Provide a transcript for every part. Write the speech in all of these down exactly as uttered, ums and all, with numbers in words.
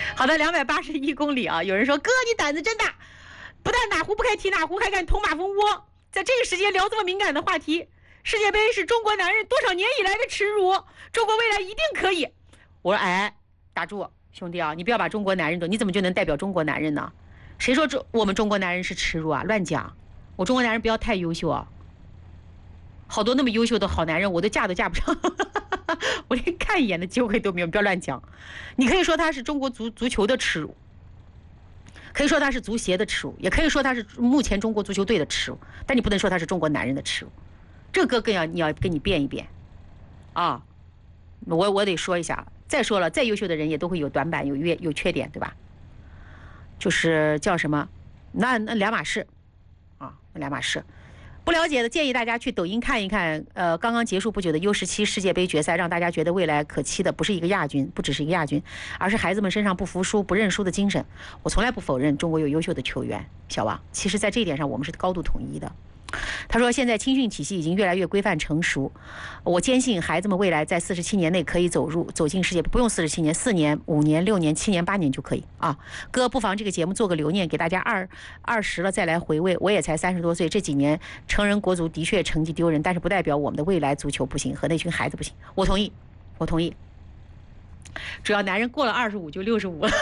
好的，两百八十一公里啊！有人说哥，你胆子真大，不但哪壶不开提哪壶，还敢捅马蜂窝。在这个时间聊这么敏感的话题，世界杯是中国男人多少年以来的耻辱，中国未来一定可以。我说哎，打住，兄弟啊，你不要把中国男人都，你怎么就能代表中国男人呢？谁说中我们中国男人是耻辱啊？乱讲！我中国男人不要太优秀啊，好多那么优秀的好男人，我都嫁都嫁不上。我连看一眼的机会都没有，不要乱讲。你可以说他是中国足足球的耻辱，可以说他是足协的耻辱，也可以说他是目前中国足球队的耻辱，但你不能说他是中国男人的耻辱。这个更要你要跟你辩一辩啊！我我得说一下，再说了，再优秀的人也都会有短板，有缺有缺点，对吧？就是叫什么？那那两码事啊，那两码事。不了解的建议大家去抖音看一看，呃，刚刚结束不久的 U 十七 世界杯决赛，让大家觉得未来可期的不是一个亚军，不只是一个亚军，而是孩子们身上不服输、不认输的精神。我从来不否认中国有优秀的球员，小王，其实在这一点上我们是高度统一的。他说现在青训体系已经越来越规范成熟，我坚信孩子们未来在四十七年内可以走入走进世界杯，不用四十七年，四年、五年、六年、七年、八年就可以啊。哥，不妨这个节目做个留念，给大家二二十了再来回味。我也才三十多岁，这几年成人国足的确成绩丢人，但是不代表我们的未来足球不行和那群孩子不行。我同意，我同意。只要男人过了二十五就六十五了。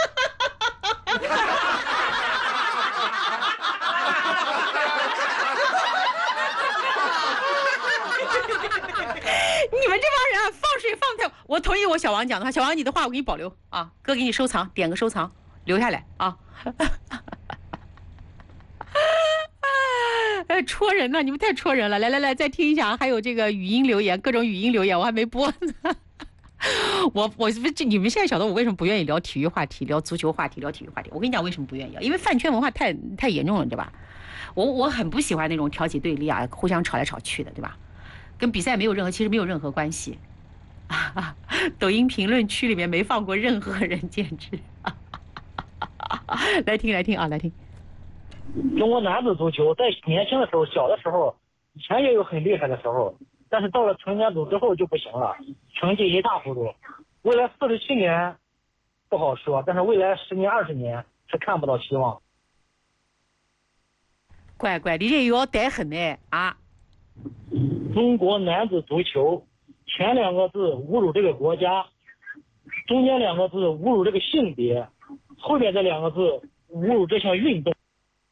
你们这帮人啊，放水放太……我同意我小王讲的话，小王你的话我给你保留啊，哥给你收藏，点个收藏，留下来啊。哎，戳人呢，你们太戳人了！来来来，再听一下，还有这个语音留言，各种语音留言我还没播呢。我我这你们现在晓得我为什么不愿意聊体育话题，聊足球话题，聊体育话题？我跟你讲为什么不愿意啊？因为饭圈文化太太严重了，对吧？我我很不喜欢那种挑起对立啊，互相吵来吵去的，对吧？跟比赛没有任何，其实没有任何关系。啊、抖音评论区里面没放过任何人，简直。来听来听啊，来听。 中国男子足球在年轻的时候、小的时候，以前也有很厉害的时候，但是到了成年组之后就不行了，成绩一塌糊涂。未来四十七年不好说，但是未来十年、二十年是看不到希望。 乖乖，你这又要带狠呢啊！ 中国男子足球前两个字侮辱这个国家，中间两个字侮辱这个性别，后边这两个字侮辱这项运动。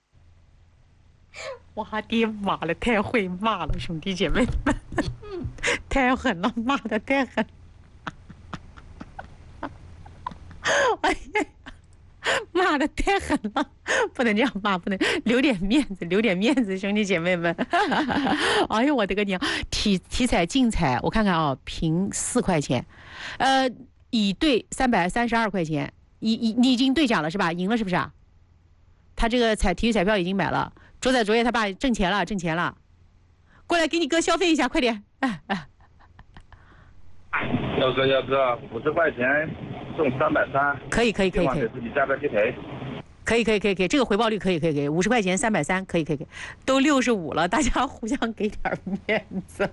我的妈了，太会骂了，兄弟姐妹们，太狠了，骂的太狠。哎呀，骂的太狠了，不能这样骂，不能留点面子，留点面子，兄弟姐妹们。哎呦，我的个娘！体体彩竞彩，我看看啊，评四块钱，呃，乙兑三百三十二块钱，你你你已经兑奖了是吧？赢了是不是啊？他这个彩体育彩票已经买了。卓仔卓爷他爸挣钱了，挣钱了，过来给你哥消费一下，快点！哎哎， 要哥要哥，五十块钱中三百三， 可以可以可以可以， 给自己加个鸡腿， 可以可以可以可以，这个回报率可以可以可以，五十块钱三百三，可以可以可以，都六十五了，大家互相给点面子。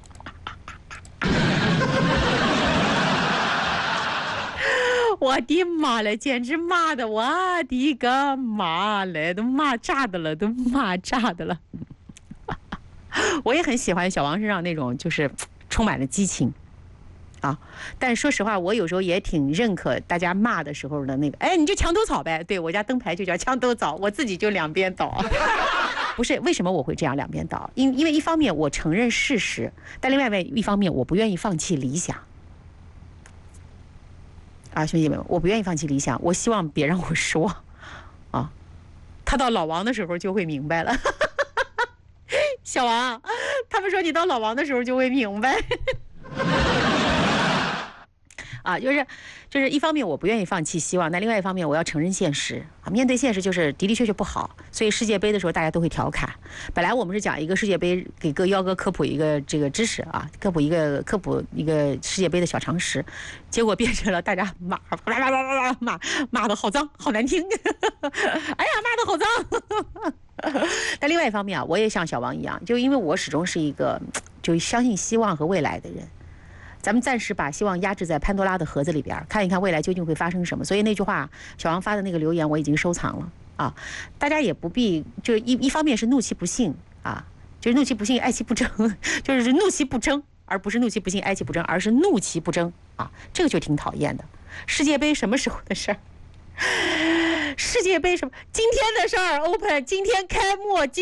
我的妈嘞，简直骂的我的个妈嘞，都骂炸的了，都骂炸的了。我也很喜欢小王身上那种就是充满了激情啊，但说实话，我有时候也挺认可大家骂的时候的那个，哎，你就墙头草呗。对，我家灯牌就叫墙头草，我自己就两边倒。不是，为什么我会这样两边倒？因因为一方面我承认事实，但另外一方面我不愿意放弃理想。啊，兄弟们，我不愿意放弃理想，我希望别让我说，啊，他到老王的时候就会明白了。小王，他们说你到老王的时候就会明白。啊，就是就是一方面我不愿意放弃希望，但另外一方面我要承认现实啊，面对现实就是的的确确不好，所以世界杯的时候大家都会调侃。本来我们是讲一个世界杯，给个幺哥科普一个这个知识啊，科普一个科普一个世界杯的小常识，结果变成了大家骂骂骂骂骂骂的好脏好难听，哎呀骂的好脏。但另外一方面啊，我也像小王一样，就因为我始终是一个就相信希望和未来的人。 咱们暂时把希望压制在潘多拉的盒子里边，看一看未来究竟会发生什么。所以那句话，小王发的那个留言我已经收藏了啊，大家也不必就一一方面是怒其不幸啊，就是怒其不幸，哀其不争，就是怒其不争，而不是怒其不幸，哀其不争，而是怒其不争啊，这个就挺讨厌的。世界杯什么时候的事儿？世界杯什么？今天的事儿 ，Open， 今天开幕。今